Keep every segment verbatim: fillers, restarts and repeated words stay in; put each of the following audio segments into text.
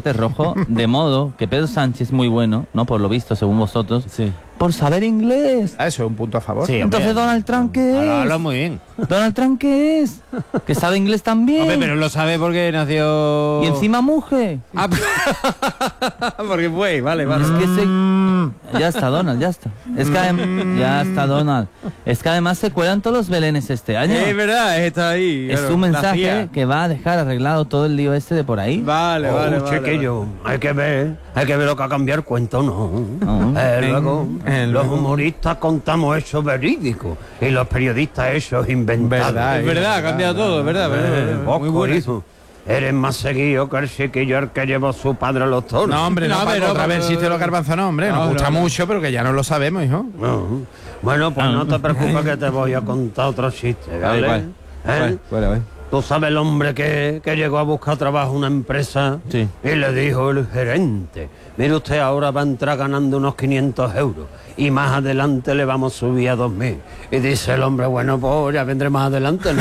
pasaporte rojo, de modo que Pedro Sánchez es muy bueno, ¿no? Por lo visto, según vosotros, sí. por saber inglés. Ah, eso es un punto a favor. Sí, Entonces, hombre, ¿Donald Trump qué es? Habla, habla muy bien. ¿Donald Trump qué es? Que sabe inglés también. Hombre, pero lo sabe porque nació... Y encima mujer. Ah, porque fue, vale, vale. Es que se... Ya está Donald, ya está. Es que adem... Ya está Donald. Es que además se cuelan todos los belenes este año. Es verdad, está ahí. Es claro, un la mensaje C I A. que va a dejar arreglado todo el lío este de por ahí. Vale, Oh, vale, un vale, chiquillo, hay que ver, hay que ver lo que ha cambiado el cuento, ¿no? No. Eh, luego, Eh, los luego. humoristas contamos hechos verídicos y los periodistas hechos inventados. Verdad, Es verdad, ha cambiado todo, es verdad, verdad, Eh, verdad. vos, Muy bueno. hijo, eres más seguido que el chiquillo al que llevó su padre a los toros. No, hombre, no, No, Paco, pero- otra vez existe los garbanzos, no, hombre. Nos No, gusta no, no. mucho, pero que ya no lo sabemos, hijo. No. Bueno, pues no te preocupes que te voy a contar otro chiste, ¿vale? igual. ¿Eh? Vale, vale, vale. Tú sabes el hombre que, que llegó a buscar trabajo en una empresa Sí. y le dijo el gerente, mire usted, ahora va a entrar ganando unos quinientos euros y más adelante le vamos a subir a dos mil. Y dice el hombre, bueno, pues ya vendré más adelante, ¿no?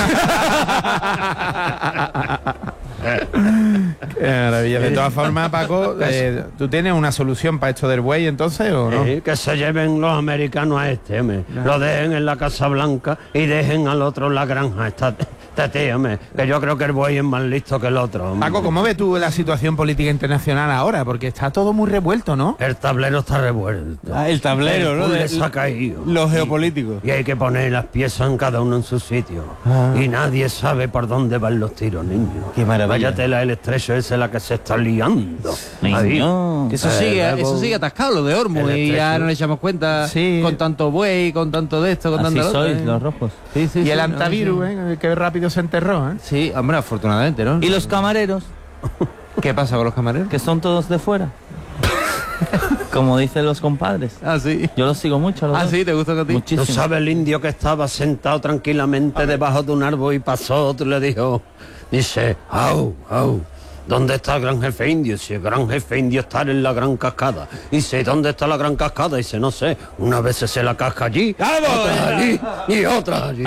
Qué maravilla. De todas formas, Paco, eh, ¿tú tienes una solución para esto del buey entonces o no? Sí, que se lleven los americanos a este, hombre. Lo dejen en la Casa Blanca y dejen al otro en la granja. Esta, este tío, hombre, que yo creo que el buey es más listo que el otro, hombre. Paco, ¿cómo ves tú la situación política internacional ahora? Porque está todo muy revuelto, ¿no? El tablero está revuelto. Ah, el tablero, El ¿no? puzzle De- se ha caído. Los geopolíticos. Y hay que poner las piezas en cada uno en su sitio. Y nadie sabe por dónde van los tiros, niño. Qué maravilla. Vaya tela el estrecho ese la que se está liando. Niño. Que eso Eh, sigue, luego- eso sigue atascado, lo de Hormuz, el y ya estrecho. no le echamos cuenta Sí. con tanto buey, con tanto de esto, con Así tanto lo otro, sois, ¿eh? los rojos. Sí, sí, Y sí, el no, antivirus, sí. ¿eh? Que rápido se enterró, ¿eh? Sí, hombre, afortunadamente, ¿no? Y los camareros, ¿Qué pasa con los camareros? que son todos de fuera. Como dicen los compadres. Ah, sí. Yo los sigo mucho. a los Ah, dos. sí, ¿te gusta que a ti? ¿Tú Muchísimo. sabes el indio que estaba sentado tranquilamente debajo de un árbol y pasó otro y le dijo, dice, au, au, ¿dónde está el gran jefe indio? Dice, el gran jefe indio está en la gran cascada. Dice, ¿dónde está la gran cascada? Dice, no sé, una vez se la casca allí, otra allí y otra allí.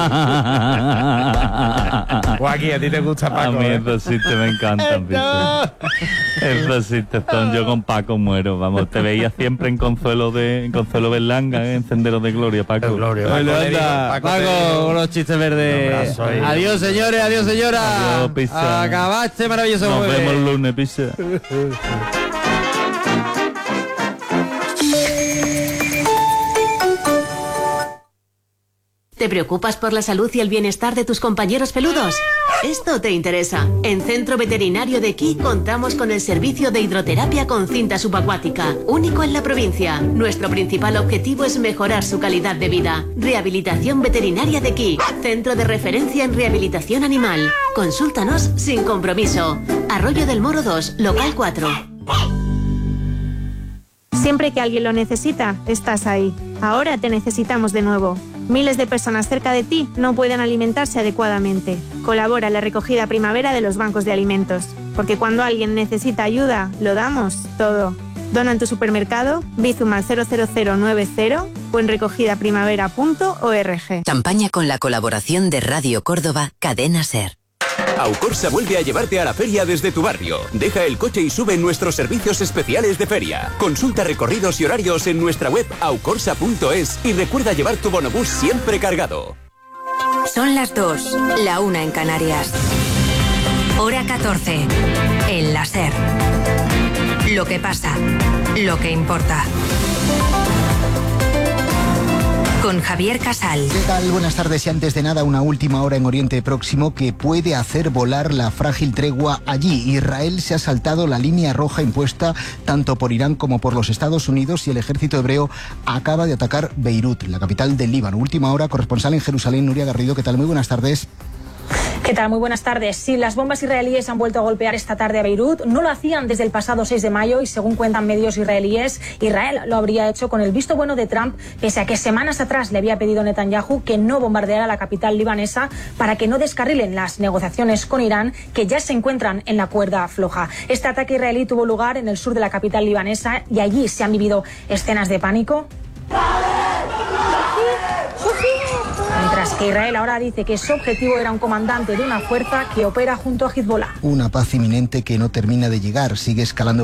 Joaquín, a ti te gusta, A Paco. mí ¿eh? esos chistes me encantan, Piche. Esos chistes son, yo con Paco muero, vamos, te veía siempre en Consuelo de en Consuelo Berlanga, ¿eh? En Sendero de Gloria, Paco. El Gloria. Bueno, Paco, te digo, anda, Paco, te Paco, digo. con los chistes verdes. Un abrazo ahí. Adiós, señores, adiós, señora. Adiós, pizza. Acabaste maravilloso. Nos jueves. vemos el lunes, Piche. ¿Te preocupas por la salud y el bienestar de tus compañeros peludos? Esto te interesa. En Centro Veterinario de Aquí contamos con el servicio de hidroterapia con cinta subacuática, único en la provincia. Nuestro principal objetivo es mejorar su calidad de vida. Rehabilitación Veterinaria de Aquí, centro de referencia en rehabilitación animal. Consúltanos sin compromiso. Arroyo del Moro dos, local cuatro. Siempre que alguien lo necesita, estás ahí. Ahora te necesitamos de nuevo. Miles de personas cerca de ti no pueden alimentarse adecuadamente. Colabora en la recogida primavera de los bancos de alimentos. Porque cuando alguien necesita ayuda, lo damos todo. Dona en tu supermercado, Bizum al cero cero cero nueve cero o en recogida primavera punto org. Campaña con la colaboración de Radio Córdoba, Cadena SER. Aucorsa vuelve a llevarte a la feria desde tu barrio. Deja el coche y sube en nuestros servicios especiales de feria. Consulta recorridos y horarios en nuestra web aucorsa punto es y recuerda llevar tu bonobús siempre cargado. Son las dos, la una en Canarias. Hora catorce, en la SER. Lo que pasa, lo que importa. Con Javier Casal. ¿Qué tal? Buenas tardes y antes de nada una última hora en Oriente Próximo que puede hacer volar la frágil tregua allí. Israel se ha saltado la línea roja impuesta tanto por Irán como por los Estados Unidos y el ejército hebreo acaba de atacar Beirut, la capital del Líbano. Última hora, corresponsal en Jerusalén, Nuria Garrido. ¿Qué tal? Muy buenas tardes. ¿Qué tal? Muy buenas tardes. Sí, las bombas israelíes han vuelto a golpear esta tarde a Beirut. No lo hacían desde el pasado seis de mayo y según cuentan medios israelíes, Israel lo habría hecho con el visto bueno de Trump, pese a que semanas atrás le había pedido Netanyahu que no bombardeara la capital libanesa para que no descarrilen las negociaciones con Irán, que ya se encuentran en la cuerda floja. Este ataque israelí tuvo lugar en el sur de la capital libanesa y allí se han vivido escenas de pánico. Mientras que Israel ahora dice que su objetivo era un comandante de una fuerza que opera junto a Hezbollah. Una paz inminente que no termina de llegar, sigue escalando